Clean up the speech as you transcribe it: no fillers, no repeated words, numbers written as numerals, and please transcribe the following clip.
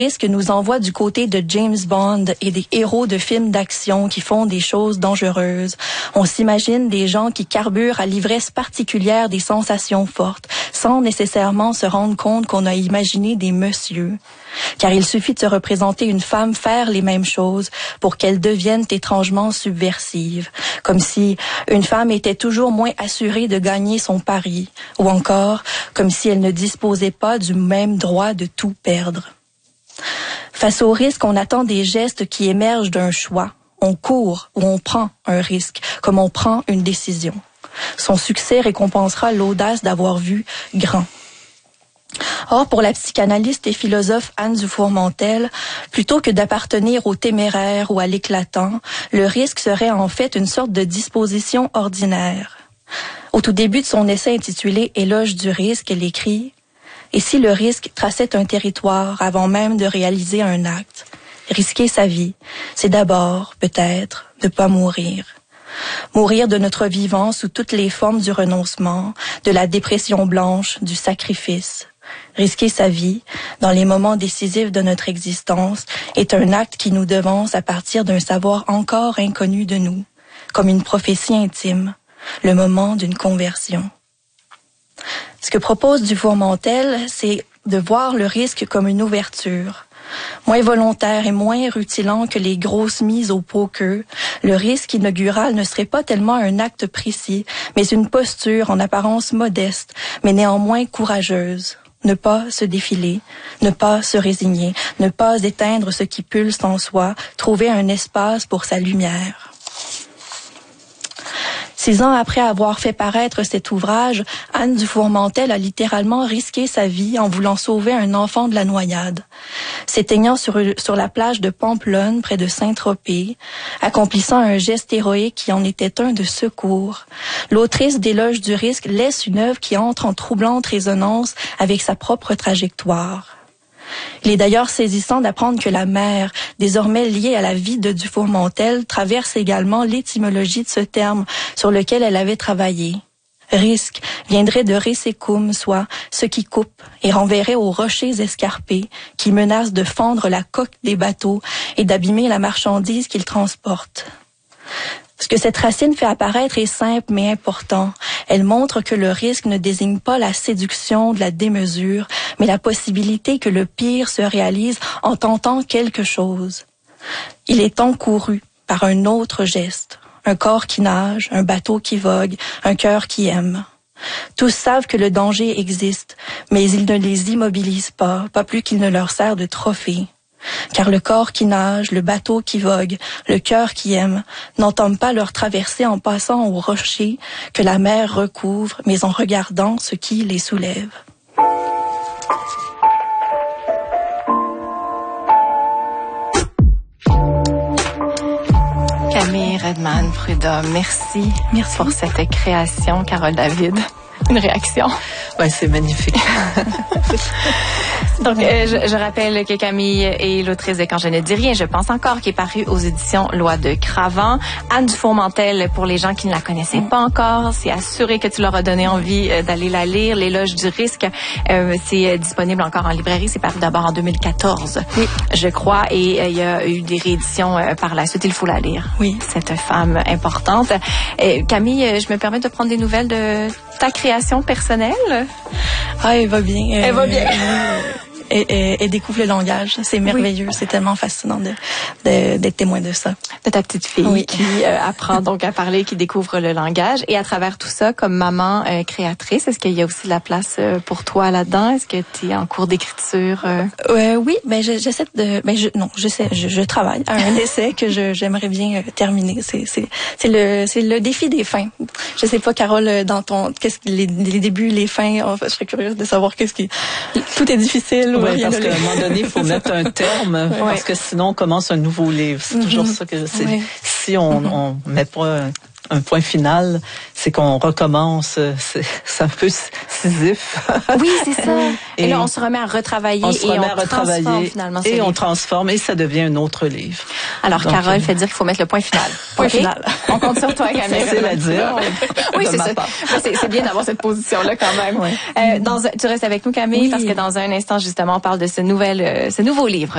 risque nous envoie du côté de James Bond et des héros de films d'action qui font des choses dangereuses. On s'imagine des gens qui carburent à l'ivresse particulière des sensations fortes, sans nécessairement se rendre compte qu'on a imaginé des messieurs. Car il suffit de se représenter une femme faire les mêmes choses pour qu'elles deviennent étrangement subversives, comme si une femme était toujours moins assurée de gagner son pari, ou encore comme si elle ne disposait pas du même droit de tout perdre. Face au risque, on attend des gestes qui émergent d'un choix. On court ou on prend un risque, comme on prend une décision. Son succès récompensera l'audace d'avoir vu grand. Or, pour la psychanalyste et philosophe Anne Dufour-Montel, plutôt que d'appartenir au téméraire ou à l'éclatant, le risque serait en fait une sorte de disposition ordinaire. Au tout début de son essai intitulé « Éloge du risque », elle écrit « Et si le risque traçait un territoire avant même de réaliser un acte? Risquer sa vie, c'est d'abord, peut-être, ne pas mourir. Mourir de notre vivant sous toutes les formes du renoncement, de la dépression blanche, du sacrifice. Risquer sa vie, dans les moments décisifs de notre existence, est un acte qui nous devance à partir d'un savoir encore inconnu de nous, comme une prophétie intime, le moment d'une conversion. » Ce que propose Dufour-Montel, c'est de voir le risque comme une ouverture. Moins volontaire et moins rutilant que les grosses mises au poker, le risque inaugural ne serait pas tellement un acte précis, mais une posture en apparence modeste, mais néanmoins courageuse. Ne pas se défiler, ne pas se résigner, ne pas éteindre ce qui pulse en soi, trouver un espace pour sa lumière. 6 ans après avoir fait paraître cet ouvrage, Anne Dufour-Montel a littéralement risqué sa vie en voulant sauver un enfant de la noyade. S'éteignant sur la plage de Pampelonne, près de Saint-Tropez, accomplissant un geste héroïque qui en était un de secours, l'autrice d'Éloge du risque laisse une œuvre qui entre en troublante résonance avec sa propre trajectoire. Il est d'ailleurs saisissant d'apprendre que la mer, désormais liée à la vie de Dufour-Montel, traverse également l'étymologie de ce terme sur lequel elle avait travaillé. Risque viendrait de resecum, soit ce qui coupe, et renverrait aux rochers escarpés qui menacent de fendre la coque des bateaux et d'abîmer la marchandise qu'ils transportent. Ce que cette racine fait apparaître est simple mais important. Elle montre que le risque ne désigne pas la séduction de la démesure, mais la possibilité que le pire se réalise en tentant quelque chose. Il est encouru par un autre geste, un corps qui nage, un bateau qui vogue, un cœur qui aime. Tous savent que le danger existe, mais ils ne les immobilisent pas plus qu'il ne leur sert de trophée. Car le corps qui nage, le bateau qui vogue, le cœur qui aime, n'entament pas leur traversée en passant aux rochers que la mer recouvre, mais en regardant ce qui les soulève. Camille Redman-Prudhomme, merci pour cette création. Carole David, une réaction? Ouais, c'est magnifique. Donc, je rappelle que Camille est l'autrice de Quand je ne dis rien, je pense encore, qui est paru aux éditions Loi de Cravant. Anne Dufour-Montel, pour les gens qui ne la connaissaient pas encore, c'est assuré que tu leur as donné envie d'aller la lire. L'éloge du risque, c'est disponible encore en librairie. C'est paru d'abord en 2014, oui, je crois, et il y a eu des rééditions par la suite. Il faut la lire. Oui. Cette femme importante. Camille, je me permets de prendre des nouvelles de ta création personnelle? Ah, elle va bien. Elle va bien. Elle découvre le langage. C'est merveilleux. Oui. C'est tellement fascinant d'être témoin de ça. De ta petite fille qui apprend donc à parler, qui découvre le langage. Et à travers tout ça, comme maman créatrice, est-ce qu'il y a aussi de la place pour toi là-dedans? Est-ce que tu es en cours d'écriture? Oui, mais j'essaie de... Je travaille à un essai que j'aimerais bien terminer. C'est le défi des fins. Je sais pas, Carole, dans les débuts, les fins, je serais curieuse de savoir tout est difficile. Oui, parce qu'à un moment donné, il faut mettre un terme, parce que sinon, on commence un nouveau livre. C'est toujours ça que c'est. Oui. Si on met pas un point final, c'est qu'on recommence. C'est un peu Sisyphe. Oui, c'est ça. Et là, on se remet à retravailler transforme finalement. Et on transforme et ça devient un autre livre. Alors, donc, Carole fait dire qu'il faut mettre le point final. Point final. On compte sur toi, Camille. C'est à dire. Oui, c'est ça. C'est bien d'avoir cette position-là quand même. Oui. Tu restes avec nous, Camille, parce que dans un instant, justement, on parle de ce nouveau livre.